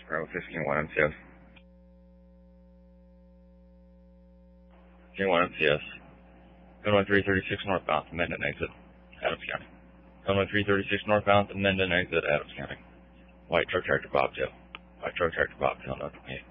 Bravo 15-1 MCS. 1 MCS. Gunway 336 northbound to Menden exit, Adams County. Gunway 336 northbound to Menden exit, Adams County. White truck tractor bobtail. White truck tractor bobtail, nothing.